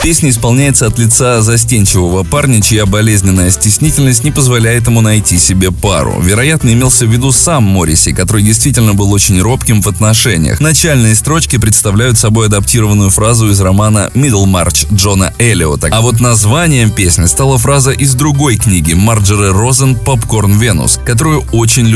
Песня исполняется от лица застенчивого парня, чья болезненная стеснительность не позволяет ему найти себе пару. Вероятно, имелся в виду сам Морриси, который действительно был очень робким в отношениях. Начальные строчки представляют собой адаптированную фразу из романа «Миддлмарч» Джона Эллиота. А вот названием песни стала фраза из другой книги Марджори Розен «Попкорн Венус», которую очень любит